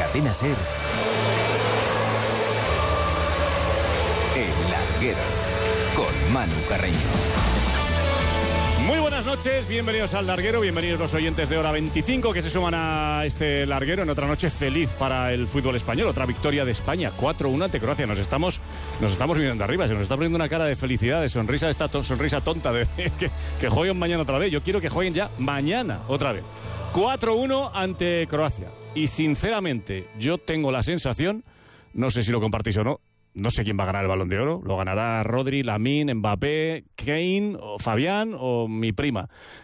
Cadena SER, El Larguero, con Manu Carreño. Muy buenas noches, bienvenidos al Larguero, bienvenidos los oyentes de Hora 25 que se suman a este Larguero en otra noche feliz para el fútbol español, otra victoria de España, 4-1 ante Croacia. Nos estamos viniendo arriba, se nos está poniendo una cara de felicidad, de sonrisa, esta sonrisa tonta de que jueguen mañana otra vez. Yo quiero que jueguen ya mañana otra vez. 4-1 ante Croacia. Y sinceramente, yo tengo la sensación, no sé si lo compartís o no sé quién va a ganar el Balón de Oro. Lo ganará Rodri, Lamine, Mbappé, Kane, o Fabián o mi prima,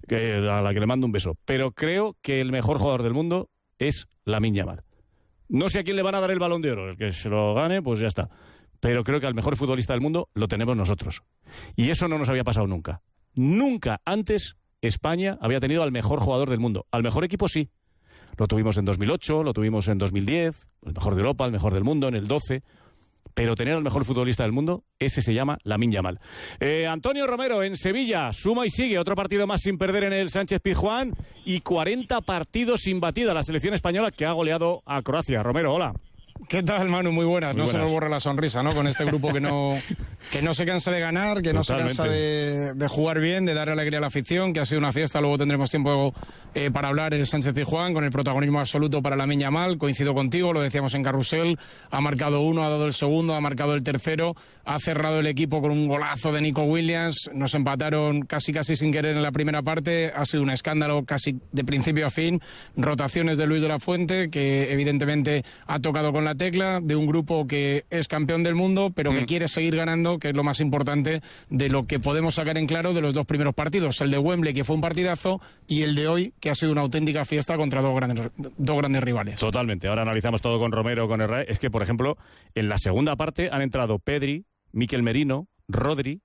a la que le mando un beso. Pero creo que el mejor jugador del mundo es Lamine Yamal. No sé a quién le van a dar el Balón de Oro. El que se lo gane, pues ya está. Pero creo que al mejor futbolista del mundo lo tenemos nosotros. Y eso no nos había pasado nunca. Nunca antes España había tenido al mejor jugador del mundo. Al mejor equipo sí. Lo tuvimos en 2008, lo tuvimos en 2010, el mejor de Europa, el mejor del mundo, en el 12. Pero tener al mejor futbolista del mundo, ese se llama Lamine Yamal. Antonio Romero en Sevilla, suma y sigue, otro partido más sin perder en el Sánchez-Pizjuán y 40 partidos sin batida la selección española que ha goleado a Croacia. Romero, hola. ¿Qué tal, Manu? Muy buenas. No se nos borra la sonrisa, ¿no? Con este grupo que no se cansa de ganar, que no se cansa de jugar bien, de dar alegría a la afición, que ha sido una fiesta. Luego tendremos tiempo para hablar en el Sánchez-Pizjuán, con el protagonismo absoluto para Lamine Yamal. Coincido contigo, lo decíamos en Carrusel. Ha marcado uno, ha dado el segundo, ha marcado el tercero. Ha cerrado el equipo con un golazo de Nico Williams. Nos empataron casi sin querer en la primera parte. Ha sido un escándalo casi de principio a fin. Rotaciones de Luis de la Fuente, que evidentemente ha tocado con la tecla de un grupo que es campeón del mundo, pero que quiere seguir ganando, que es lo más importante de lo que podemos sacar en claro de los dos primeros partidos. El de Wembley, que fue un partidazo, y el de hoy, que ha sido una auténtica fiesta contra dos grandes rivales. Totalmente. Ahora analizamos todo con Romero, con Herrera. Es que, por ejemplo, en la segunda parte han entrado Pedri, Mikel Merino, Rodri,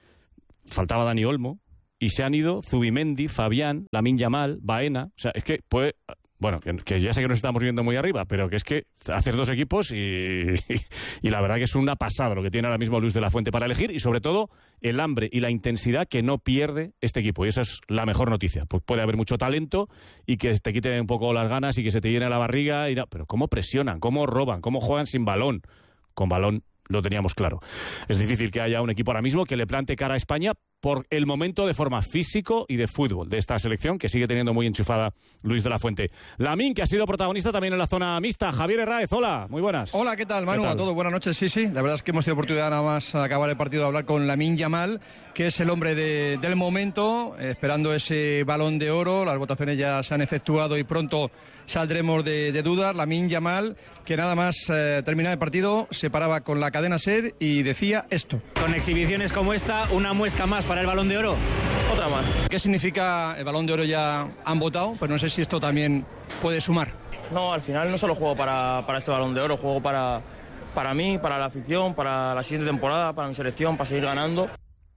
faltaba Dani Olmo, y se han ido Zubimendi, Fabián, Lamine Yamal, Baena. O sea, es que puede... Bueno, que ya sé que nos estamos viendo muy arriba, pero que es que haces dos equipos y la verdad que es una pasada lo que tiene ahora mismo Luis de la Fuente para elegir y sobre todo el hambre y la intensidad que no pierde este equipo. Y esa es la mejor noticia. Pues puede haber mucho talento y que te quite un poco las ganas y que se te llene la barriga. Pero cómo presionan, cómo roban, cómo juegan sin balón. Con balón lo teníamos claro. Es difícil que haya un equipo ahora mismo que le plante cara a España por el momento de forma físico y de fútbol de esta selección que sigue teniendo muy enchufada Luis de la Fuente. Lamine, que ha sido protagonista también en la zona mixta. Javier Herráez, hola, muy buenas. Hola, ¿qué tal, Manu? ¿Qué tal? A todos, buenas noches. Sí, la verdad es que hemos tenido oportunidad nada más a acabar el partido de hablar con Lamine Yamal, que es el hombre del momento, esperando ese Balón de Oro. Las votaciones ya se han efectuado y pronto saldremos de dudas. Lamine Yamal, que nada más terminar el partido, se paraba con la cadena SER y decía esto. Con exhibiciones como esta, una muesca más para el Balón de Oro. Otra más. ¿Qué significa el Balón de Oro? Ya han votado, pero no sé si esto también puede sumar. No, al final no solo juego para este Balón de Oro, juego para mí, para la afición, para la siguiente temporada, para mi selección, para seguir ganando.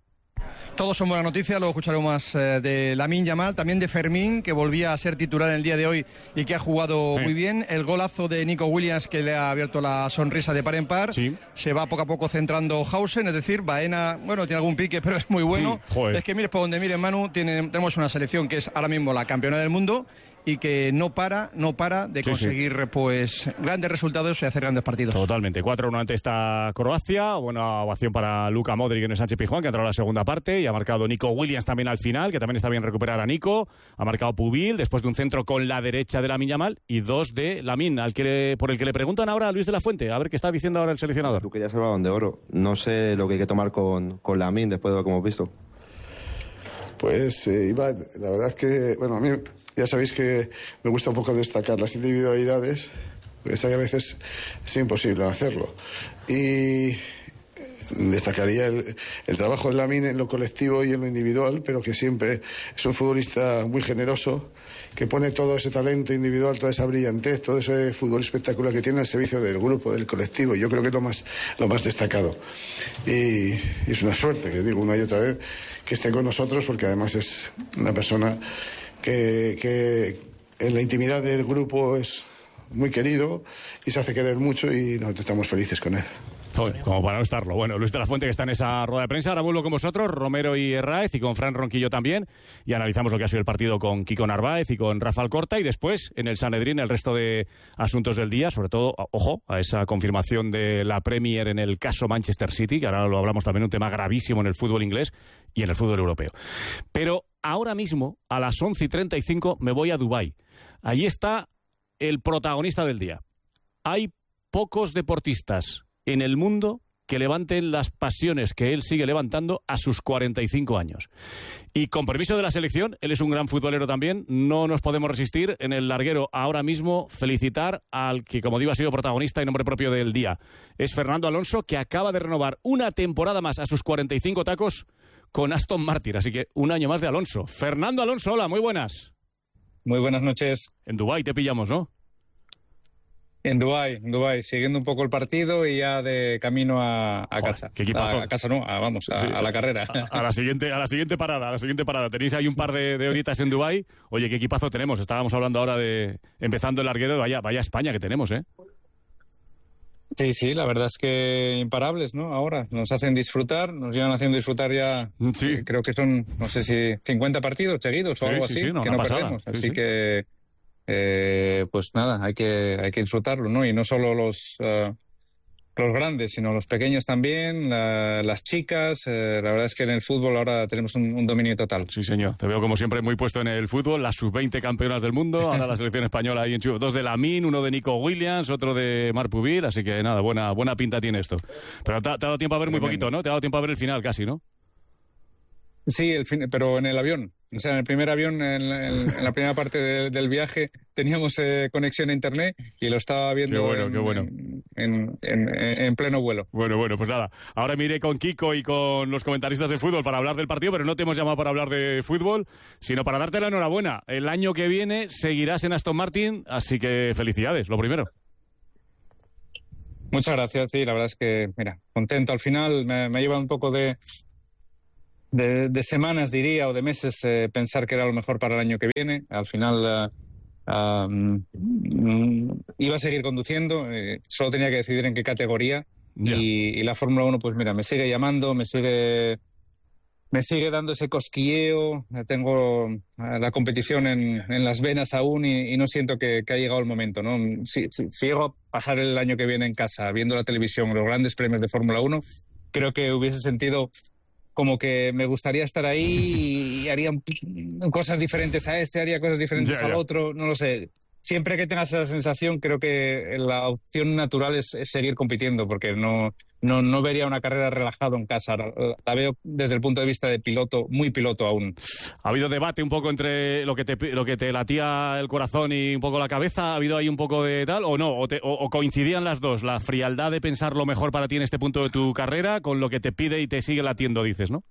Todos son buenas noticias, luego escucharemos más de Lamine Yamal, también de Fermín, que volvía a ser titular en el día de hoy y que ha jugado muy bien. El golazo de Nico Williams, que le ha abierto la sonrisa de par en par. Sí. Se va poco a poco centrando Hausen, es decir, Baena, bueno, tiene algún pique, pero es muy bueno. Es que mires por donde mires, Manu, tenemos una selección que es ahora mismo la campeona del mundo y que no para de conseguir pues grandes resultados y hacer grandes partidos. Totalmente. 4-1 ante esta Croacia. Buena ovación para Luka Modric en el Sánchez-Pizjuán, que ha entrado en la segunda parte y ha marcado Nico Williams también al final, que también está bien recuperar a Nico. Ha marcado Pubil después de un centro con la derecha de Lamine Yamal y dos de Lamine, por el que le preguntan ahora a Luis de la Fuente. A ver qué está diciendo ahora el seleccionador. Tú querías el Balón de Oro. No sé lo que hay que tomar con Lamine después de lo que hemos visto. Pues Iván, la verdad es que, bueno, a mí ya sabéis que me gusta un poco destacar las individualidades, porque sé que a veces es imposible hacerlo. Y destacaría el trabajo de Lamine en lo colectivo y en lo individual, pero que siempre es un futbolista muy generoso, que pone todo ese talento individual, toda esa brillantez, todo ese fútbol espectacular que tiene al servicio del grupo, del colectivo. Yo creo que es lo más destacado. Y es una suerte, que digo una y otra vez, que esté con nosotros, porque además es una persona que en la intimidad del grupo es muy querido y se hace querer mucho y nosotros estamos felices con él. Como para no estarlo. Bueno, Luis de la Fuente, que está en esa rueda de prensa. Ahora vuelvo con vosotros, Romero y Herráez, y con Fran Ronquillo también, y analizamos lo que ha sido el partido con Kiko Narváez y con Rafa Alcorta, y después, en el Sanedrín, el resto de asuntos del día, sobre todo, ojo, a esa confirmación de la Premier en el caso Manchester City, que ahora lo hablamos también, un tema gravísimo en el fútbol inglés y en el fútbol europeo. Pero ahora mismo, a las 11:35, me voy a Dubái. Allí está el protagonista del día. Hay pocos deportistas en el mundo que levanten las pasiones que él sigue levantando a sus 45 años. Y con permiso de la selección, él es un gran futbolero también, no nos podemos resistir en el larguero ahora mismo felicitar al que, como digo, ha sido protagonista y nombre propio del día. Es Fernando Alonso, que acaba de renovar una temporada más a sus 45 tacos con Aston Martin, así que un año más de Alonso. Fernando Alonso, hola, muy buenas. Muy buenas noches. En Dubái te pillamos, ¿no? En Dubái, siguiendo un poco el partido y ya de camino a casa. ¿Qué equipazo? A casa no, a la carrera. A la siguiente parada. Tenéis ahí un par de horitas en Dubái. Oye, qué equipazo tenemos. Estábamos hablando ahora de empezando el larguero. Vaya España que tenemos, ¿eh? Sí, la verdad es que imparables, ¿no? Ahora nos hacen disfrutar, nos llevan haciendo disfrutar ya, sí. Creo que son, no sé si 50 partidos seguidos o algo así, que no perdemos. Sí, así que, pues nada, hay que disfrutarlo, ¿no? Y no solo los grandes, sino los pequeños también, las chicas. La verdad es que en el fútbol ahora tenemos un dominio total. Sí, señor. Te veo como siempre muy puesto en el fútbol. Las sub-20 campeonas del mundo. Ahora la selección española ahí en Chubo. 2 de Lamine, uno de Nico Williams, otro de Marc Pubil. Así que nada, buena pinta tiene esto. Pero te ha dado tiempo a ver muy poquito, ¿no? Te ha dado tiempo a ver el final casi, ¿no? Sí, pero en el avión. O sea, en el primer avión, en la primera parte del viaje, teníamos conexión a internet y lo estaba viendo qué bueno. En pleno vuelo. Bueno, pues nada. Ahora me iré con Kiko y con los comentaristas de fútbol para hablar del partido, pero no te hemos llamado para hablar de fútbol, sino para darte la enhorabuena. El año que viene seguirás en Aston Martin, así que felicidades, lo primero. Muchas gracias, sí, la verdad es que, mira, contento. Al final me ha llevado un poco de semanas, diría, o de meses, pensar que era lo mejor para el año que viene. Al final iba a seguir conduciendo, solo tenía que decidir en qué categoría. Y la Fórmula 1, pues mira, me sigue llamando, me sigue dando ese cosquilleo. Tengo la competición en las venas aún y no siento que ha llegado el momento, ¿no? Si llego a pasar el año que viene en casa viendo la televisión los grandes premios de Fórmula 1, creo que hubiese sentido como que me gustaría estar ahí y haría cosas diferentes a ese, haría cosas diferentes al otro, no lo sé. Siempre que tengas esa sensación, creo que la opción natural es seguir compitiendo, porque no vería una carrera relajado en casa. La veo desde el punto de vista de piloto, muy piloto aún. ¿Ha habido debate un poco entre lo que te latía el corazón y un poco la cabeza? ¿Ha habido ahí un poco de tal o no? ¿O coincidían las dos? La frialdad de pensar lo mejor para ti en este punto de tu carrera con lo que te pide y te sigue latiendo, dices, ¿no?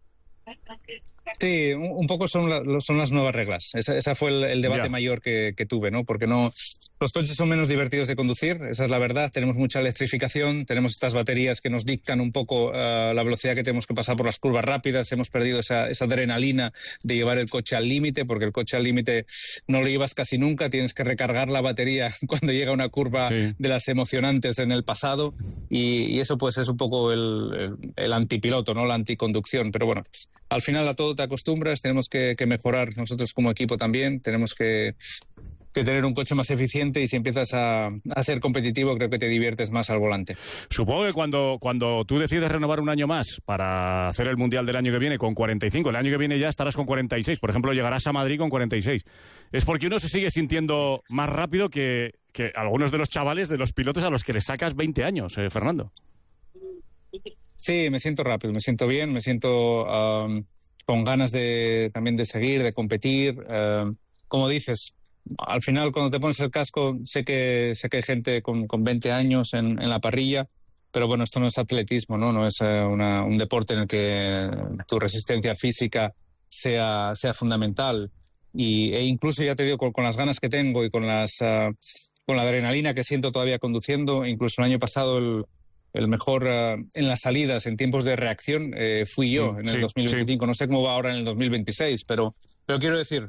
Sí, un poco son las nuevas reglas. Esa fue el debate mayor que tuve, ¿no? Porque los coches son menos divertidos de conducir, esa es la verdad. Tenemos mucha electrificación, tenemos estas baterías que nos dictan un poco la velocidad que tenemos que pasar por las curvas rápidas. Hemos perdido esa adrenalina de llevar el coche al límite, porque el coche al límite no lo llevas casi nunca. Tienes que recargar la batería cuando llega una curva de las emocionantes en el pasado. Y eso pues es un poco el antipiloto, ¿no? La anticonducción. Pero bueno, pues, al final a todo te acostumbras, tenemos que mejorar nosotros como equipo también, tenemos que tener un coche más eficiente y si empiezas a ser competitivo creo que te diviertes más al volante. Supongo que cuando tú decides renovar un año más para hacer el Mundial del año que viene con 45, el año que viene ya estarás con 46, por ejemplo llegarás a Madrid con 46, es porque uno se sigue sintiendo más rápido que algunos de los chavales, de los pilotos a los que les sacas 20 años, Fernando. Sí, me siento rápido, me siento bien, me siento con ganas también de seguir, de competir. Como dices, al final cuando te pones el casco sé que hay gente con 20 años en la parrilla, pero bueno, esto no es atletismo, no es un deporte en el que tu resistencia física sea fundamental. E incluso, ya te digo, con las ganas que tengo y con la adrenalina que siento todavía conduciendo, incluso el año pasado el mejor en las salidas, en tiempos de reacción, fui yo en el 2025. Sí. No sé cómo va ahora en el 2026, pero quiero decir,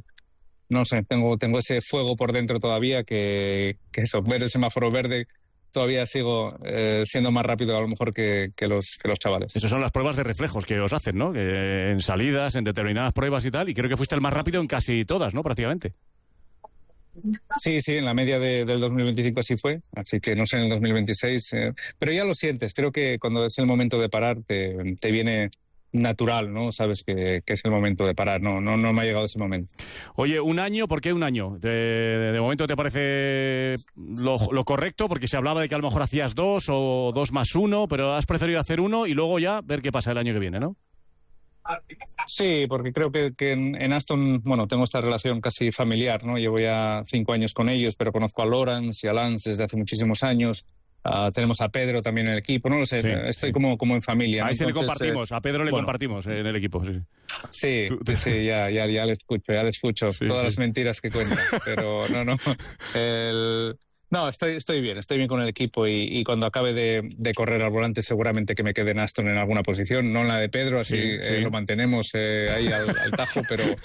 no sé, tengo ese fuego por dentro todavía que eso, ver el semáforo verde todavía sigo siendo más rápido a lo mejor que los chavales. Esas son las pruebas de reflejos que os hacen, ¿no? Que en salidas, en determinadas pruebas y tal, y creo que fuiste el más rápido en casi todas, ¿no? Prácticamente. Sí, en la media del 2025 así fue, así que no sé en el 2026, pero ya lo sientes, creo que cuando es el momento de parar te viene natural, ¿no? Sabes que es el momento de parar, no me ha llegado ese momento. Oye, un año, ¿por qué un año? ¿De momento te parece lo correcto? Porque se hablaba de que a lo mejor hacías 2 o 2 más 1, pero has preferido hacer 1 y luego ya ver qué pasa el año que viene, ¿no? Sí, porque creo que en Aston, bueno, tengo esta relación casi familiar, ¿no? Llevo ya 5 años con ellos, pero conozco a Lawrence y a Lance desde hace muchísimos años. Tenemos a Pedro también en el equipo, no lo sé, estoy como en familia, ¿no? Ahí se le compartimos, a Pedro le compartimos en el equipo. Sí, ya le escucho sí, todas las mentiras que cuenta, pero no. No, estoy bien con el equipo y cuando acabe de correr al volante seguramente que me quede en Aston en alguna posición, no en la de Pedro, así lo mantenemos ahí al tajo,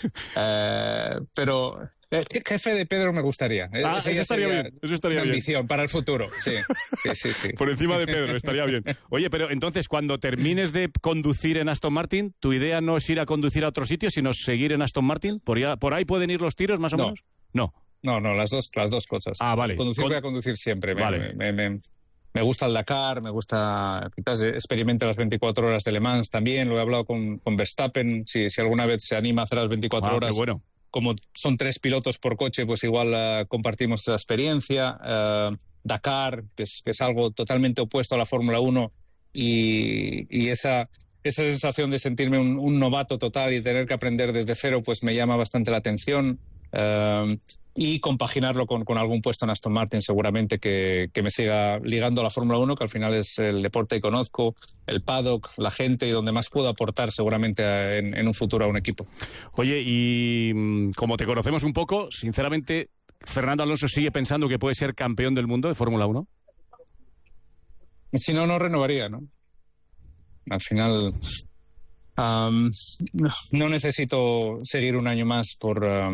pero jefe de Pedro me gustaría. Eso estaría bien. Eso estaría bien. Ambición para el futuro, sí. Por encima de Pedro, estaría bien. Oye, pero entonces, cuando termines de conducir en Aston Martin, ¿tu idea no es ir a conducir a otro sitio, sino seguir en Aston Martin? ¿Por ahí pueden ir los tiros, más o menos? No. No, las dos cosas. Vale. Voy a conducir siempre. Vale. Me gusta el Dakar, me gusta... Quizás experimente las 24 horas de Le Mans también. Lo he hablado con Verstappen. Si alguna vez se anima a hacer las 24 horas... Bueno. Como son 3 pilotos por coche, pues igual compartimos esa experiencia. Dakar, que es algo totalmente opuesto a la Fórmula 1. Y esa sensación de sentirme un novato total y tener que aprender desde cero, pues me llama bastante la atención. Y compaginarlo con algún puesto en Aston Martin seguramente que me siga ligando a la Fórmula 1, que al final es el deporte que conozco, el paddock, la gente y donde más puedo aportar seguramente en un futuro a un equipo. Oye, y como te conocemos un poco, sinceramente, ¿Fernando Alonso sigue pensando que puede ser campeón del mundo de Fórmula 1? Si no renovaría, ¿no? Al final no necesito seguir un año más por